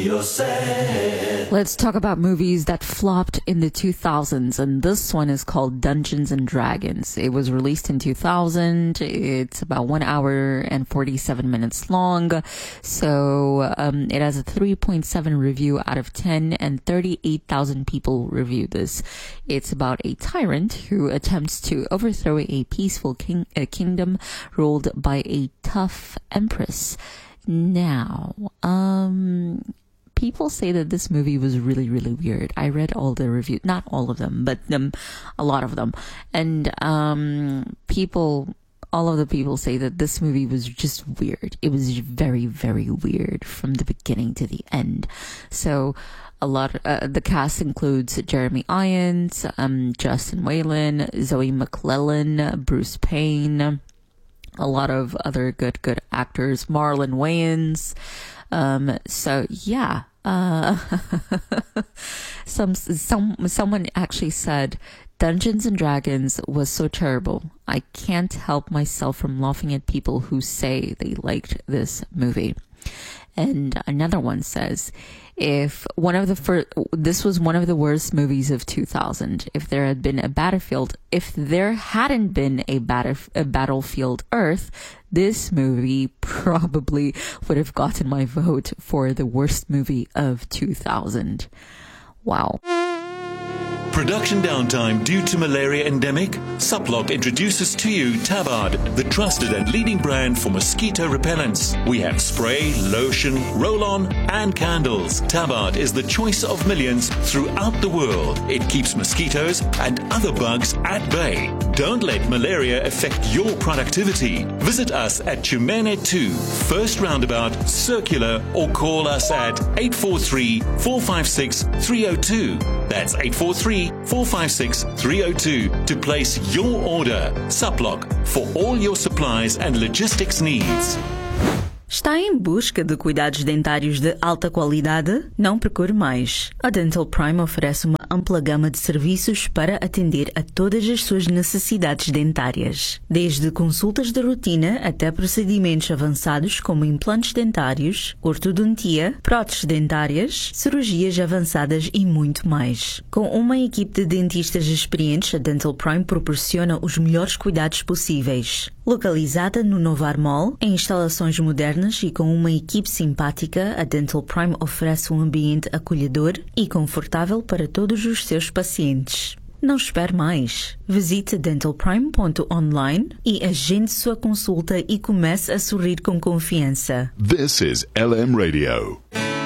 Radio Set. Let's talk about movies that flopped in the 2000s, and this one is called Dungeons and Dragons. It was released in 2000. It's about 1 hour and 47 minutes long. So it has a 3.7 review out of 10, and 38,000 people reviewed this. It's about a tyrant who attempts to overthrow a peaceful kingdom ruled by a tough empress. Now, people say that this movie was really, really weird. I read all the reviews, not all of them, but a lot of them. And all of the people say that this movie was just weird. It was very, very weird from the beginning to the end. So the cast includes Jeremy Irons, Justin Whalen, Zoe McClellan, Bruce Payne, a lot of other good actors, Marlon Wayans. So yeah, someone actually said Dungeons and Dragons was so terrible. I can't help myself from laughing at people who say they liked this movie. And another one says, this was one of the worst movies of 2000. If there hadn't been a Battlefield Earth, this movie probably would have gotten my vote for the worst movie of 2000. Wow. Production downtime due to malaria endemic? Suplock introduces to you Tabard, the trusted and leading brand for mosquito repellents. We have spray, lotion, roll-on, and candles. Tabard is the choice of millions throughout the world. It keeps mosquitoes and other bugs at bay. Don't let malaria affect your productivity. Visit us at Chumene 2, First Roundabout, Circular, or call us at 843-456-302. That's 843-456-302 to place your order. Suplock, for all your supplies and logistics needs. Está em busca de cuidados dentários de alta qualidade? Não procure mais. A Dental Prime oferece uma ampla gama de serviços para atender a todas as suas necessidades dentárias. Desde consultas de rotina até procedimentos avançados como implantes dentários, ortodontia, próteses dentárias, cirurgias avançadas e muito mais. Com uma equipe de dentistas experientes, a Dental Prime proporciona os melhores cuidados possíveis. Localizada no Novar Mall, em instalações modernas e com uma equipe simpática, a Dental Prime oferece um ambiente acolhedor e confortável para todos os seus pacientes. Não espere mais. Visite dentalprime.online e agende sua consulta e comece a sorrir com confiança. This is LM Radio.